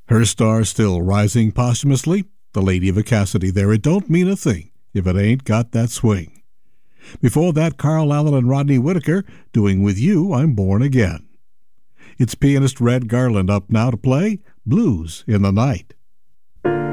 Her star still rising posthumously, the Lady of a Cassidy there. It don't mean a thing if it ain't got that swing. Before that, Carl Allen and Rodney Whitaker doing With You, I'm Born Again. It's pianist Red Garland up now to play Blues in the Night.